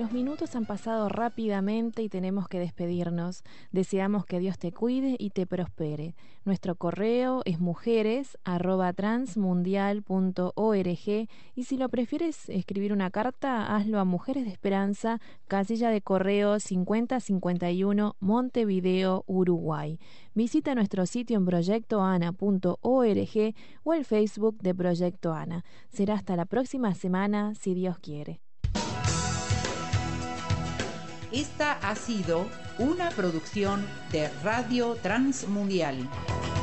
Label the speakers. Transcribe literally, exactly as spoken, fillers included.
Speaker 1: Los minutos han pasado rápidamente y tenemos que despedirnos. Deseamos que Dios te cuide y te prospere. Nuestro correo es mujeres arroba transmundial punto org y si lo prefieres escribir una carta, hazlo a Mujeres de Esperanza, casilla de correo cincuenta cincuenta y uno, Montevideo, Uruguay. Visita nuestro sitio en proyecto ana punto org o el Facebook de Proyecto Ana. Será hasta la próxima semana, si Dios quiere.
Speaker 2: Esta ha sido una producción de Radio Transmundial.